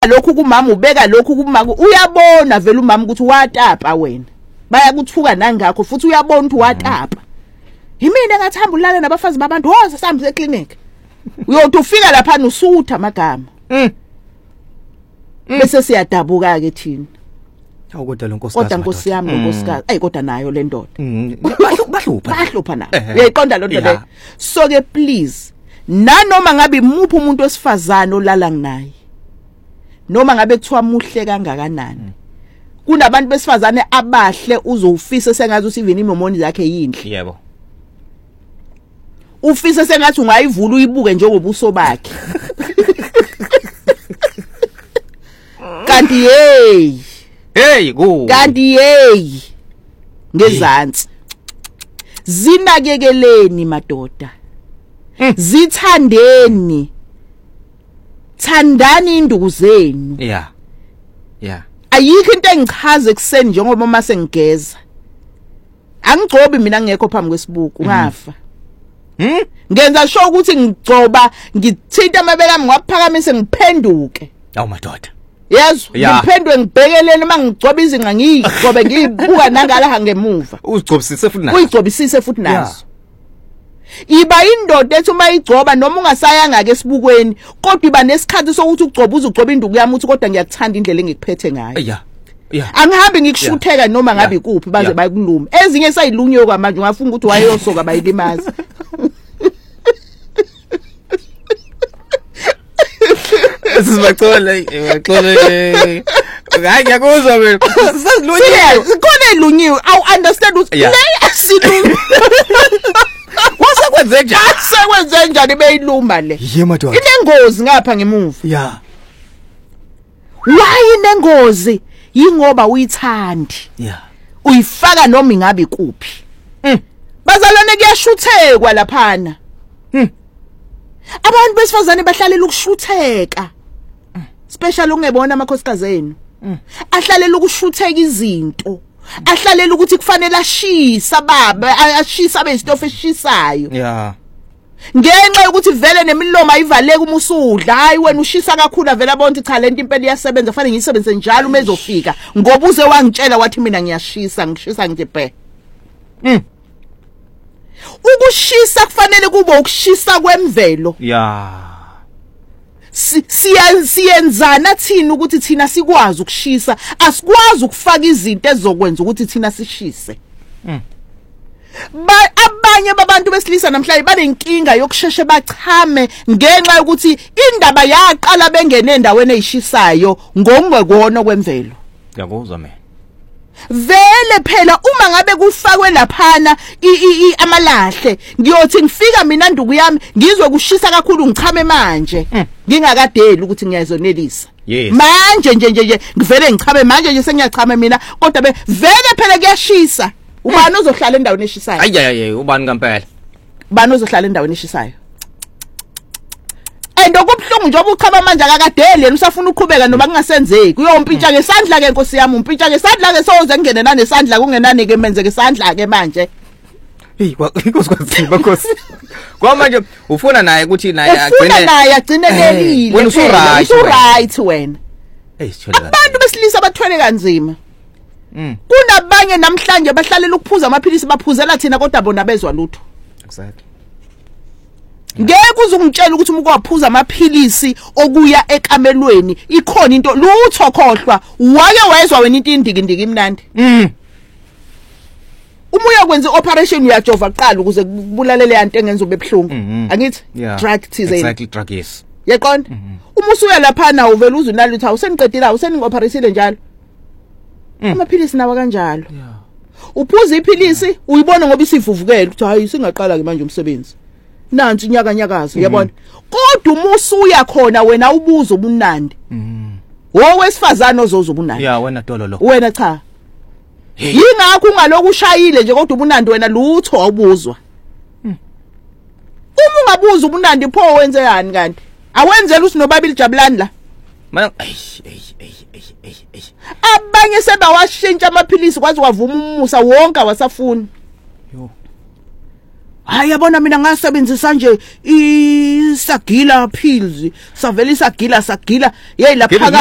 lokhu kumama ubeka lokhu kumama uyabona vele umama ukuthi watapa wena bayakuthuka nangakho futhi uyabona ukuthi watapa yimina ngathamba ulala nabafazi babantu hoza sambe eclinic uyothi ufika lapha usutha amagama bese siyadabuka ke thina kodwa lo nkosikazi kodwa nkosi yami nkosikazi kodwa nayo le ndoda bahlupha na uyayiqonda lo nto le so ke please nanoma ngabe imuphi umuntu wesifazane olala nginaye noma ngabe kuthiwa muhle kangakanani kunabantu besifazane abahle uzowufisa sengathi usivini imomoni zakhe yinhle yebo ufisa sengathi ungayivula uyibuke njengobuso bakhe kanti kanti ngezantsi zinakekeleni madoda zithandeni thandani induku zenu ayikho into engichaza ekseni njengoba mase ngigeza angigcobi mina ngekho phambi kwesibuku ngafa ngenza sure ukuthi ngigcoba ngithinta amabele ami ngaphakamise ngiphenduke awu madoda yezwa ngiphendwe ngibhekelele mangigcoba izinqa ngigcobe ngibuka nangala ngemuva uyigcobisise futhi nazo iba indoda ethi uma igcoba noma ungasayanga ke esibukweni kodwa iba nesikhathi sokuthi ugcoba uzugcoba induku yami uthi kodwa ngiyakuthanda indlela engikuphethe ngayo angihambi ngikushutheka noma ngabe kuphi baze bayikuluma ezinye sayilunyoka manje ungafuna ukuthi wayeyosoka bayilimaza Sizibacole ngiyakuzwa mina sasilunyiwe khona elunyiwe awu understand ukuthi le asilunyiwe wasekwenze njani sekwenze njani beyiluma le madoda inengozi ngapha ngemuva why inengozi yingoba uyithandi uyifaka noma ingabe kuphi bazalwane kuyashuthekwa laphana abantu besifazane bahlalela ukushutheka special ungebona amakhosikazi enu ahlalela ukushutheka izinto ahlalela ukuthi kufanele ashisa baba ashisa abezitofu eshisayo ngenxa ukuthi vele nemilomo ayivaleke uma usudla hayi wena ushisa kakhulu avela bonke cha lento impela iyasebenza kufanele ngiyisebenze njalo uma ezofika ngoba uze wangitshela wathi mina ngiyashisa ngishisa nje bhe ukushisa kufanele kube ukushisa kwemvelo siyenzana thina ukuthi thina sikwazi ukushisa asikwazi ukufaka izinto ezokwenza ukuthi thina sishise abanye babantu besilisa namhlanje banenkinga yokusheshe bachame ngenxa yokuthi indaba yaqala bengene endaweni ezishisayo ngongwekona kwemvelo ngiyakuzwa mina vele phela uma ngabe kufakwe laphana amalahle ngiyothi ngifika mina nduku yami ngizwe kushisa kakhulu ngichame manje ngingakadeli ukuthi ngiyazonelisa manje nje ngivele ngichame manje nje sengiyachama mina kodwa vele phela kuyashisa ubani ozohlala endaweni eshisayo ayi ubani kampela ubani ozohlala endaweni eshisayo ndokubhlungu njengoba uchama manje akakadeli yena usafuna ukuqhubeka noma kungasenzeki uyompintsha ngesandla ke Nkosi yami umpintsha ngesandla ke soze ngene nanesandla kungenani ke menze ngesandla ke manje Nkosi bakhosi kwamanje ufuna naye ukuthi naye agcinelelile wena right wena abantu besilisa bathwele kanzima kunabanye namhlanje bahlalela ukuphuza amaphilisi baphuzela thina kodwa bona bezwa lutho exactly ngeke uzungitshela ukuthi umkwaphuza amaphilisi okuya ekamelweni ikhona into lutho khohlwa wake wezwa wena into indikindiki imnandi uma uyakwenza operation uyajova qala ukuze kubulalele yanto engenza ube ebhlungu angithi drug thizeni exactly drug yes yaqonda uma usuya lapha na uvela uzunalutho awuseniqedile awuseningoperatile njalo amaphilisi nawa kanjalo uphuza iphilisi uyibona ngoba isivuvukela ukuthi hayi singaqala ke manje umsebenzi nansi inyakanyakazo uyabona kodwa umusu uya khona wena ubuza ubunandi wowesifazane ozoza ubunandi wena dolo lo wena cha yingakho ungaloku ushayile nje kodwa ubunandi wena lutho awubuzwa uma ungabuza ubunandi pho wenze yani kanti awenzela usinobabili jabulani la mana abanye sebawashintsha amaphilisi kwazi wavuma umusa wonke awasafuni hayi yabona mina ngasebenzisa nje isagila pills savela isagila hey lapha